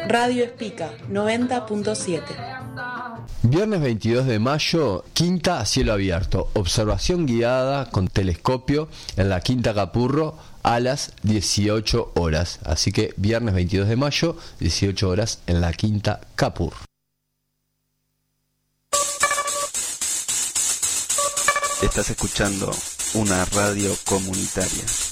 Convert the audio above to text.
Radio Espica 90.7. Viernes 22 de mayo, quinta a cielo abierto, observación guiada con telescopio en la Quinta Capurro a las 18 horas. Así que viernes 22 de mayo, 18 horas en la Quinta Capurro. Estás escuchando una radio comunitaria.